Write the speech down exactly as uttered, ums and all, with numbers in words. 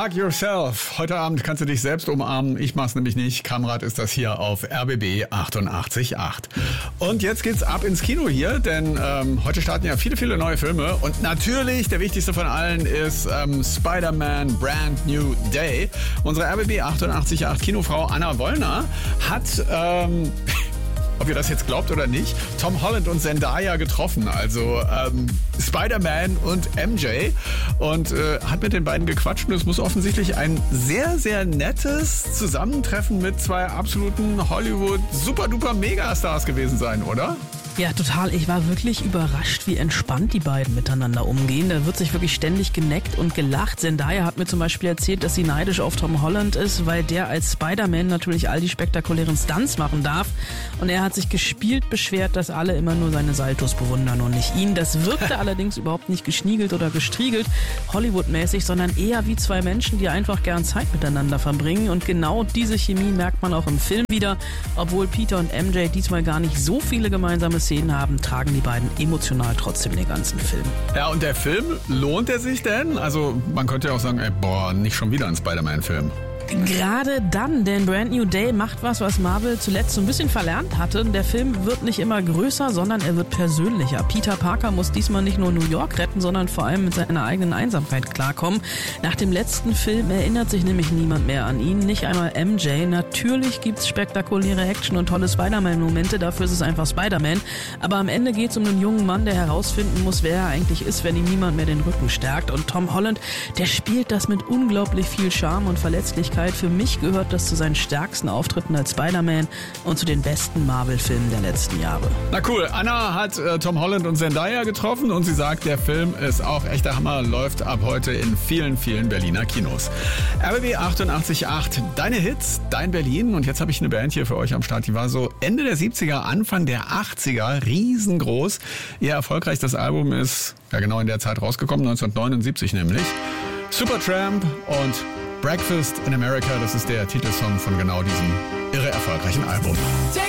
Hug yourself. Heute Abend kannst du dich selbst umarmen. Ich mach's nämlich nicht. Kamrat ist das hier auf R B B achtundachtzig Komma acht. Und jetzt geht's ab ins Kino hier, denn ähm, heute starten ja viele, viele neue Filme. Und natürlich, der wichtigste von allen ist ähm, Spider-Man Brand New Day. Unsere R B B achtundachtzig Komma acht Kinofrau Anna Wollner hat... Ähm, ob ihr das jetzt glaubt oder nicht, Tom Holland und Zendaya getroffen, also ähm, Spider-Man und M J, und äh, hat mit den beiden gequatscht, und es muss offensichtlich ein sehr, sehr nettes Zusammentreffen mit zwei absoluten Hollywood-super-duper-Megastars gewesen sein, oder? Ja, total. Ich war wirklich überrascht, wie entspannt die beiden miteinander umgehen. Da wird sich wirklich ständig geneckt und gelacht. Zendaya hat mir zum Beispiel erzählt, dass sie neidisch auf Tom Holland ist, weil der als Spider-Man natürlich all die spektakulären Stunts machen darf. Und er hat sich gespielt beschwert, dass alle immer nur seine Saltos bewundern und nicht ihn. Das wirkte allerdings überhaupt nicht geschniegelt oder gestriegelt, Hollywood-mäßig, sondern eher wie zwei Menschen, die einfach gern Zeit miteinander verbringen. Und genau diese Chemie merkt man auch im Film wieder. Obwohl Peter und M J diesmal gar nicht so viele gemeinsame Szenen haben, tragen die beiden emotional trotzdem den ganzen Film. Ja, und der Film, lohnt er sich denn? Also man könnte ja auch sagen, ey, boah, nicht schon wieder ein Spider-Man-Film. Gerade dann, denn Brand New Day macht was, was Marvel zuletzt so ein bisschen verlernt hatte. Der Film wird nicht immer größer, sondern er wird persönlicher. Peter Parker muss diesmal nicht nur New York retten, sondern vor allem mit seiner eigenen Einsamkeit klarkommen. Nach dem letzten Film erinnert sich nämlich niemand mehr an ihn, nicht einmal M J. Natürlich gibt's spektakuläre Action und tolle Spider-Man-Momente, dafür ist es einfach Spider-Man. Aber am Ende geht's um einen jungen Mann, der herausfinden muss, wer er eigentlich ist, wenn ihm niemand mehr den Rücken stärkt. Und Tom Holland, der spielt das mit unglaublich viel Charme und Verletzlichkeit. Für mich gehört das zu seinen stärksten Auftritten als Spider-Man und zu den besten Marvel-Filmen der letzten Jahre. Na cool, Anna hat äh, Tom Holland und Zendaya getroffen und sie sagt, der Film ist auch echter Hammer, läuft ab heute in vielen, vielen Berliner Kinos. R B B achtundachtzig Komma acht, deine Hits, dein Berlin. Und jetzt habe ich eine Band hier für euch am Start, die war so Ende der siebziger, Anfang der achtziger, riesengroß. Ihr erfolgreichstes Album ist ja genau in der Zeit rausgekommen, neunzehnhundertneunundsiebzig nämlich. Supertramp und Breakfast in America, das ist der Titelsong von genau diesem irre erfolgreichen Album.